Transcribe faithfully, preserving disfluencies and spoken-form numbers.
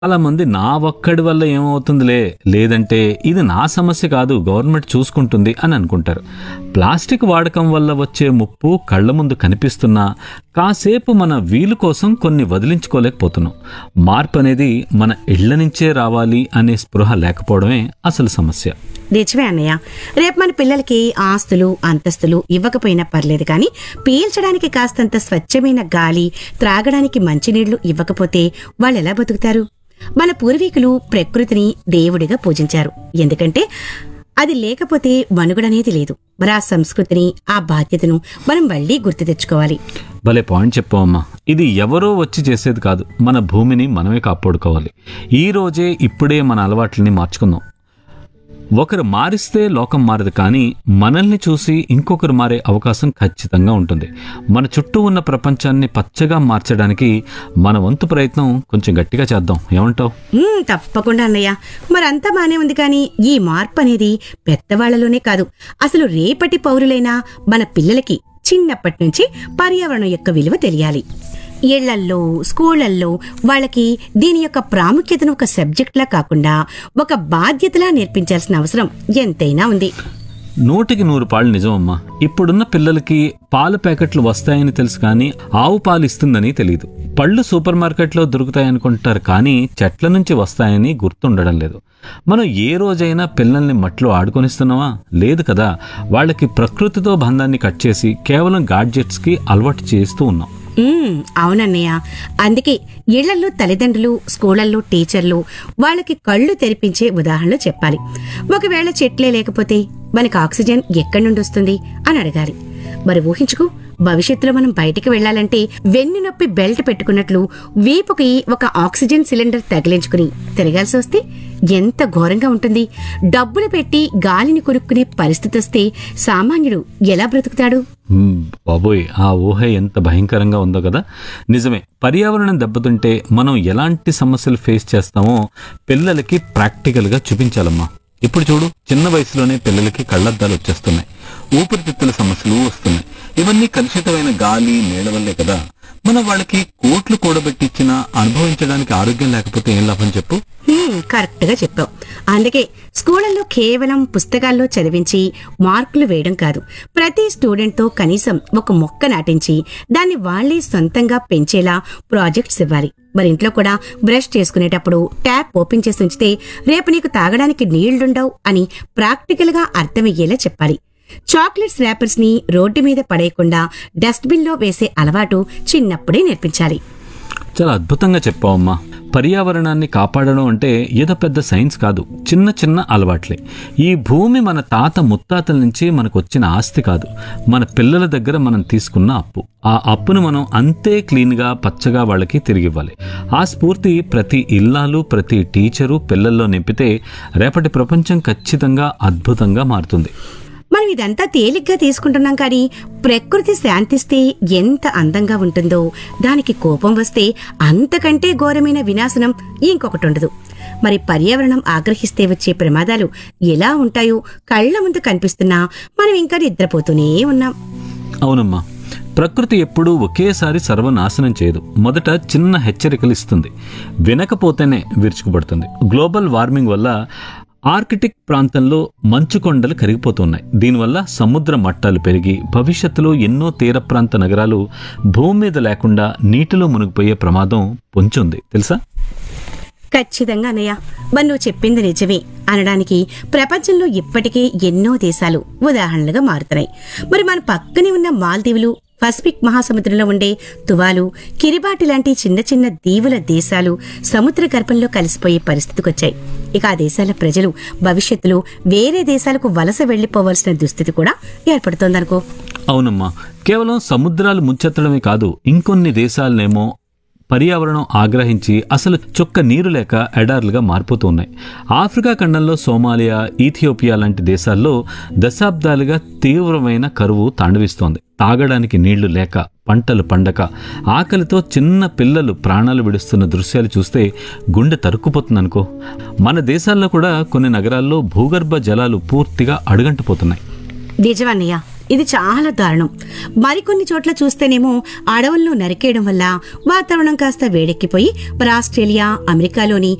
చాలా మంది నా ఒక్కడి వల్ల ఏమవుతుందిలే, లేదంటే ఇది నా సమస్య కాదు గవర్నమెంట్ చూసుకుంటుంది అని అనుకుంటారు. ప్లాస్టిక్ వాడకం వల్ల వచ్చే ముప్పు కళ్ళ ముందు కనిపిస్తున్నా కాసేపు మన వీలు కోసం కొన్ని వదిలించుకోలేకపోతున్నాం. మార్పు అనేది మన ఇళ్ల నుంచే రావాలి అనే స్పృహ లేకపోవడమే అసలు సమస్య. నిజమే అన్నయ్య. రేపు మన పిల్లలకి ఆస్తులు అంతస్తులు ఇవ్వకపోయినా పర్లేదు, కానీ పీల్చడానికి కాస్తంత స్వచ్ఛమైన గాలి, త్రాగడానికి మంచినీళ్లు ఇవ్వకపోతే వాళ్ళు ఎలా బతుకుతారు? మన పూర్వీకులు ప్రకృతిని దేవుడిగా పూజించారు, ఎందుకంటే అది లేకపోతే మనుగడనేది లేదు. మరి ఆ సంస్కృతిని, ఆ బాధ్యతను మనం మళ్లీ గుర్తు తెచ్చుకోవాలి. భలే పాయింట్ చెప్పావమ్మా. ఇది ఎవరో వచ్చి చేసేది కాదు, మన భూమిని మనమే కాపాడుకోవాలి. ఈ రోజే ఇప్పుడే మన అలవాట్లని మార్చుకుందాం. ఒకరు మారిస్తే లోకం మారదు, కానీ మనల్ని చూసి ఇంకొకరు మారే అవకాశం ఖచ్చితంగా ఉంటుంది. మన చుట్టూ ఉన్న ప్రపంచాన్ని పచ్చగా మార్చడానికి మన వంతు ప్రయత్నం కొంచెం గట్టిగా చేద్దాం. ఏమంటావు? ఉమ్, తప్పకుండా అన్నయ్య. మరంతా బానే ఉంది, కానీ ఈ మార్పు అనేది పెద్దవాళ్లలోనే కాదు, అసలు రేపటి పౌరులైన మన పిల్లలకి చిన్నప్పటి నుంచి పర్యావరణం యొక్క విలువ తెలియాలి. ఇళ్లల్లో, స్కూళ్లల్లో వాళ్ళకి దీని యొక్క ప్రాముఖ్యతను ఒక సబ్జెక్ట్లా కాకుండా ఒక బాధ్యతలా నేర్పించాల్సిన అవసరం ఎంతైనా ఉంది. నూటికి నూరు పాళ్ళు నిజమమ్మా. ఇప్పుడున్న పిల్లలకి పాల ప్యాకెట్లు వస్తాయని తెలుసు, కానీ ఆవు పాలు ఇస్తుందని తెలియదు. పళ్ళు సూపర్ మార్కెట్లో దొరుకుతాయనుకుంటారు, కానీ చెట్ల నుంచి వస్తాయని గుర్తుండడం లేదు. మనం ఏ రోజైనా పిల్లల్ని మట్లో ఆడుకొనిస్తున్నావా? లేదు కదా. వాళ్ళకి ప్రకృతితో బంధాన్ని కట్ చేసి కేవలం గాడ్జెట్స్కి అలవాటు చేస్తూ ఉన్నాం. ఉమ్, అవునన్నయ్య. అందుకే ఇళ్లల్లో తల్లిదండ్రులు, స్కూళ్లలో టీచర్లు వాళ్ళకి కళ్ళు తెరిపించే ఉదాహరణలు చెప్పాలి. ఒకవేళ చెట్లే లేకపోతే మనకు ఆక్సిజన్ ఎక్కడి నుండి వస్తుంది అని అడగాలి. మరి ఊహించుకో, భవిష్యత్తులో మనం బయటికి వెళ్లాలంటే వెన్ను నొప్పి బెల్ట్ పెట్టుకున్నట్లు వీపుకి ఒక ఆక్సిజన్ సిలిండర్ తగిలించుకుని తిరగాల్సి వస్తే ఎంత ఘోరంగా ఉంటుంది. డబ్బులు పెట్టి గాలిని కొనుక్కునే పరిస్థితి వస్తే సామాన్యుడు ఎలా బ్రతుకుతాడు? బాబోయ్, ఆ ఊహ ఎంత భయంకరంగా ఉందో కదా. నిజమే, పర్యావరణం దెబ్బతింటే మనం ఎలాంటి సమస్యలు ఫేస్ చేస్తామో పిల్లలకి ప్రాక్టికల్గా చూపించాలమ్మా. ఇప్పుడు చూడు, చిన్న వయసులోనే పిల్లలకి కళ్లద్దాలు వచ్చేస్తున్నాయి, ఊపిరితిత్తుల సమస్యలు వస్తున్నాయి. ఇవన్నీ కలుషితమైన గాలి, నీళ్ల వల్లే కదా. మనం వాళ్ళకి కోట్లు కూడబెట్టిచ్చినా అనుభవించడానికి ఆరోగ్యం లేకపోతే ఏం లాభం చెప్పు? కరెక్ట్ గా చెప్పావు. అందుకే స్కూళ్లలో కేవలం పుస్తకాల్లో చదివించి మార్కులు వేయడం కాదు, ప్రతి స్టూడెంట్ తో కనీసం ఒక మొక్క నాటించి దాన్ని వాళ్లే సొంతంగా పెంచేలా ప్రాజెక్ట్స్ ఇవ్వాలి. మరి ఇంట్లో కూడా బ్రష్ చేసుకునేటప్పుడు ట్యాప్ ఓపెన్ చేసి ఉంచితే రేపు నీకు తాగడానికి నీళ్లుండవు అని ప్రాక్టికల్ గా అర్థమయ్యేలా చెప్పాలి. చాక్లెట్స్ ర్యాపర్స్ ని రోడ్డు మీద పడేయకుండా డస్ట్బిన్ లో వేసే అలవాటు చిన్నప్పుడే నేర్పించాలి. చాలా అద్భుతంగా చెప్పావమ్మా. పర్యావరణాన్ని కాపాడడం అంటే ఏదో పెద్ద సైన్స్ కాదు, చిన్న చిన్న అలవాట్లే. ఈ భూమి మన తాత ముత్తాతల నుంచి మనకు వచ్చిన ఆస్తి కాదు, మన పిల్లల దగ్గర మనం తీసుకున్న అప్పు. ఆ అప్పును మనం అంతే క్లీన్గా, పచ్చగా వాళ్ళకి తిరిగివ్వాలి. ఆ స్ఫూర్తి ప్రతి ఇల్లాలు, ప్రతి టీచరు పిల్లల్లో నింపితే రేపటి ప్రపంచం ఖచ్చితంగా అద్భుతంగా మారుతుంది. మనం ఇదంతా తేలిగ్గా తీసుకుంటున్నాం, కానీ ప్రకృతి శాంతిస్తే ఎంత అందంగా ఉంటుందో, దానికి కోపం వస్తే అంతకంటే ఘోరమైన వినాశనం ఇంకొకటి ఉండదు. మరి పర్యావరణం ఆగ్రహిస్తే వచ్చే ప్రమాదాలు ఎలా ఉంటాయో కళ్ల ముందు కనిపిస్తున్నా మనం ఇంకా నిద్రపోతూనే ఉన్నాం. అవునమ్మా, ప్రకృతి ఎప్పుడూ ఒకేసారి సర్వనాశనం చేయదు. మొదట చిన్న హెచ్చరికలు ఇస్తుంది, వినకపోతేనే విరుచుకుపడుతుంది. గ్లోబల్ వార్మింగ్ వల్ల ఆర్కిటిక్ ప్రాంతంలో మంచు కొండలు కరిగిపోతున్నాయి. దీనివల్ల సముద్ర మట్టాలు పెరిగి భవిష్యత్తులో ఎన్నో తీర ప్రాంత నగరాలు భూమి మీద లేకుండా నీటిలో మునిగిపోయే ప్రమాదం పొంచుంది, తెలుసా? ఖచ్చితంగా అన్నయ్య, మరి నువ్వు చెప్పింది నిజమే అనడానికి ప్రపంచంలో ఇప్పటికే ఎన్నో దేశాలు ఉదాహరణలుగా మారుతున్నాయి. మరి మన పక్కనే ఉన్న మాల్దీవులు, పసిఫిక్ మహాసముద్రంలో ఉండే తువాలు, కిరిబాటి లాంటి చిన్న చిన్న దీవుల దేశాలు సముద్ర గర్భంలో కలిసిపోయే పరిస్థితికొచ్చాయి. ఇక ఆ దేశాల ప్రజలు భవిష్యత్తులో వేరే దేశాలకు వలస వెళ్లిపోవాల్సిన దుస్థితి కూడా ఏర్పడుతోందనుకో. అవునమ్మా, కేవలం సముద్రాలు ముంచెత్తడమే కాదు, ఇంకొన్ని దేశాలనేమో పర్యావరణం ఆగ్రహించి అసలు చుక్క నీరు లేక ఎడార్లుగా మారిపోతూ ఉన్నాయి. ఆఫ్రికా ఖండంలో సోమాలియా, ఈథియోపియా లాంటి దేశాల్లో దశాబ్దాలుగా తీవ్రమైన కరువు తాండవిస్తోంది. తాగడానికి నీళ్లు లేక, పంటలు పండక, ఆకలితో చిన్న పిల్లలు ప్రాణాలు విడుస్తున్న దృశ్యాలు చూస్తే గుండె తరుక్కుపోతుందనుకో. మన దేశాల్లో కూడా కొన్ని నగరాల్లో భూగర్భ జలాలు పూర్తిగా అడుగంటిపోతున్నాయి. నిజమన్నయ్య, ఇది చాలా దారుణం. మరికొన్ని చోట్ల చూస్తేనేమో అడవులను నరికేయడం వల్ల వాతావరణం కాస్త వేడెక్కిపోయి మరి ఆస్ట్రేలియా, అమెరికాలోని